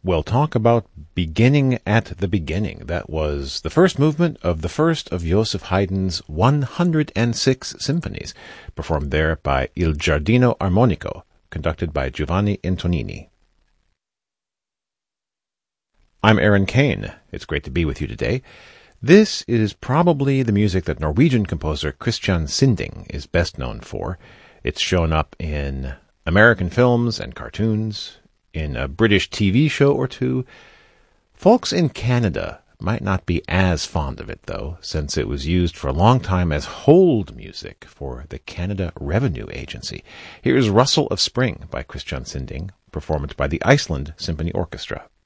We'll talk about Beginning at the Beginning. That was the first movement of the first of Joseph Haydn's 106 symphonies, performed there by Il Giardino Armonico, conducted by Giovanni Antonini. I'm Aaron Kane. It's great to be with you today. This is probably the music that Norwegian composer Christian Sinding is best known for. It's shown up in American films and cartoons, in a British TV show or two. Folks in Canada might not be as fond of it, though, since it was used for a long time as hold music for the Canada Revenue Agency. Here's Rustle of Spring by Christian Sinding, performed by the Iceland Symphony Orchestra.